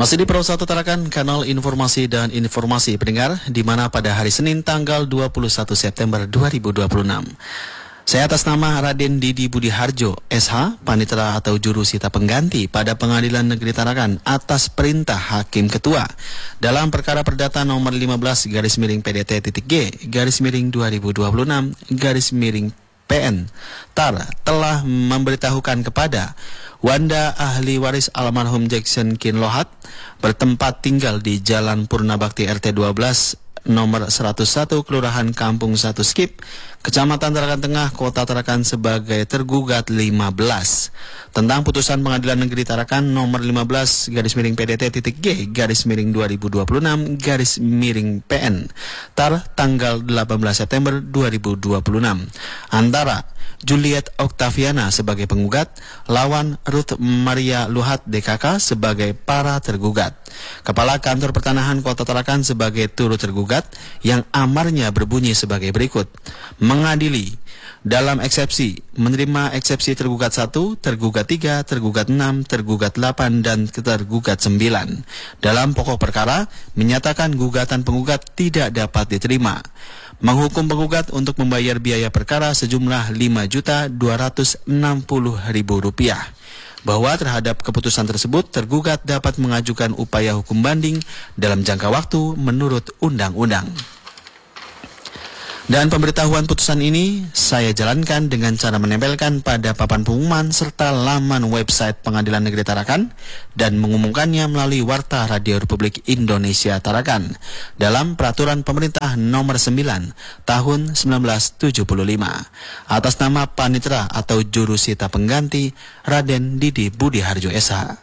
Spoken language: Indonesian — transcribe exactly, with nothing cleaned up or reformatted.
Masih di Pro satu Tarakan, kanal informasi dan informasi pendengar, di mana pada hari Senin tanggal dua puluh satu September dua ribu dua puluh enam. Saya atas nama Raden Didi Budi Harjo, S H, Panitera atau Juru Sita Pengganti pada Pengadilan Negeri Tarakan atas perintah Hakim Ketua dalam perkara perdata nomor lima belas garis miring P D T titik G garis miring dua ribu dua puluh enam garis miring P N Tar telah memberitahukan kepada Wanda ahli waris almarhum Jackson Kinlohat bertempat tinggal di Jalan Purna Bakti R T dua belas nomor seratus satu Kelurahan Kampung satu Skip, Kecamatan Tarakan Tengah, Kota Tarakan sebagai tergugat lima belas tentang putusan Pengadilan Negeri Tarakan nomor lima belas garis miring P D T titik G garis miring dua ribu dua puluh enam garis miring P N Tar tanggal delapan belas September dua ribu dua puluh enam antara Juliet Oktaviana sebagai penggugat lawan Ruth Maria Luhat D K K sebagai para tergugat. Kepala Kantor Pertanahan Kota Tarakan sebagai turut tergugat yang amarnya berbunyi sebagai berikut. Mengadili dalam eksepsi, menerima eksepsi tergugat satu, tergugat tiga, tergugat enam, tergugat delapan, dan tergugat sembilan. Dalam pokok perkara, menyatakan gugatan penggugat tidak dapat diterima. Menghukum penggugat untuk membayar biaya perkara sejumlah lima juta dua ratus enam puluh ribu rupiah. Bahwa terhadap keputusan tersebut, tergugat dapat mengajukan upaya hukum banding dalam jangka waktu menurut undang-undang. Dan pemberitahuan putusan ini saya jalankan dengan cara menempelkan pada papan pengumuman serta laman website Pengadilan Negeri Tarakan dan mengumumkannya melalui Warta Radio Republik Indonesia Tarakan dalam Peraturan Pemerintah Nomor sembilan Tahun seribu sembilan ratus tujuh puluh lima atas nama Panitera atau Juru Sita Pengganti Raden Didi Budi Harjo S H.